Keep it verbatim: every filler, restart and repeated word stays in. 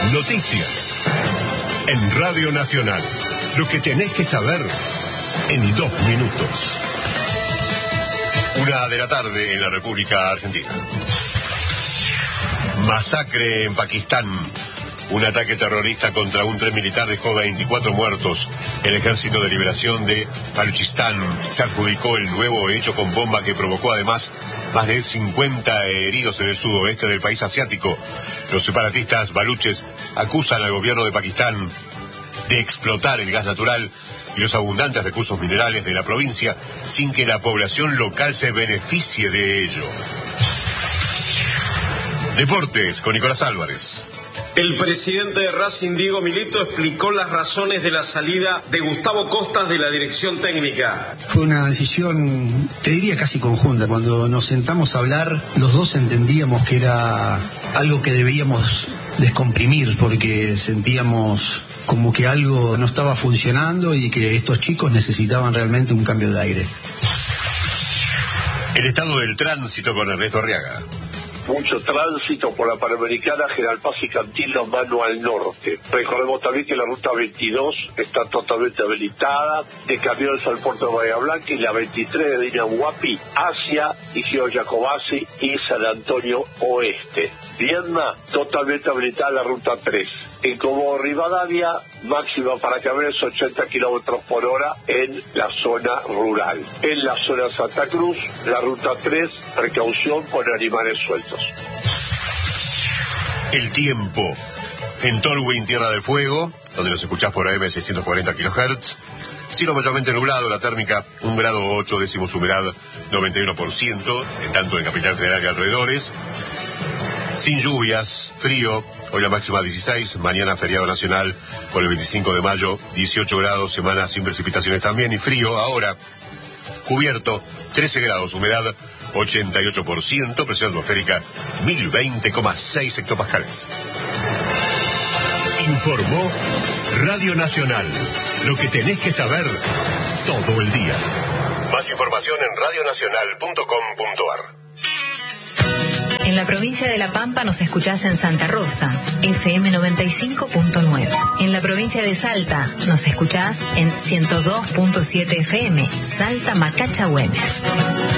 Noticias. En Radio Nacional. Lo que tenés que saber en dos minutos. Una de la tarde en la República Argentina. Masacre en Pakistán. Un ataque terrorista contra un tren militar dejó veinticuatro muertos. El Ejército de Liberación de Baluchistán se adjudicó el nuevo hecho con bomba que provocó además más de cincuenta heridos en el sudoeste del país asiático. Los separatistas baluches acusan al gobierno de Pakistán de explotar el gas natural y los abundantes recursos minerales de la provincia sin que la población local se beneficie de ello. Deportes con Nicolás Álvarez. El presidente de Racing, Diego Milito, explicó las razones de la salida de Gustavo Costas de la dirección técnica. Fue una decisión, te diría casi conjunta. Cuando nos sentamos a hablar, los dos entendíamos que era algo que debíamos descomprimir, porque sentíamos como que algo no estaba funcionando y que estos chicos necesitaban realmente un cambio de aire. El estado del tránsito con Ernesto Arriaga. Mucho tránsito por la Panamericana, General Paz y Cantilo, mano al norte. Recordemos también que la ruta veintidós está totalmente habilitada, de camiones al puerto de Bahía Blanca, y la veintitrés de Dinahuapi hacia Igio Jacobasi y San Antonio Oeste. Viedma, totalmente habilitada la ruta tres. En Comodoro Rivadavia, máxima para camiones ochenta kilómetros por hora en la zona rural. En la zona Santa Cruz, la ruta tres, precaución por animales sueltos. El tiempo. En Tolwyn, Tierra del Fuego, donde nos escuchás por A M seiscientos cuarenta kilohertz. Cielo mayormente nublado, la térmica un grado ocho, décimos humedad noventa y uno por ciento, tanto en Capital Federal y alrededores. Sin lluvias, frío, hoy la máxima dieciséis, mañana feriado nacional por el veinticinco de mayo, dieciocho grados, semana sin precipitaciones también, y frío ahora, cubierto, trece grados, humedad ochenta y ocho por ciento, presión atmosférica mil veinte coma seis hectopascales. Informó Radio Nacional, lo que tenés que saber todo el día. Más información en radio nacional punto com punto a r. En la provincia de La Pampa nos escuchás en Santa Rosa, F M noventa y cinco punto nueve. En la provincia de Salta nos escuchás en ciento dos punto siete F M, Salta Macacha Güemes.